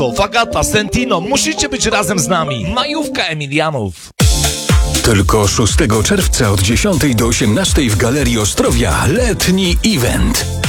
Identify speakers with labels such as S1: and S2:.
S1: Fagata, Sentino, musicie być razem z nami. Majówka Emilianów.
S2: Tylko 6 czerwca od 10 do 18 w Galerii Ostrowia letni event.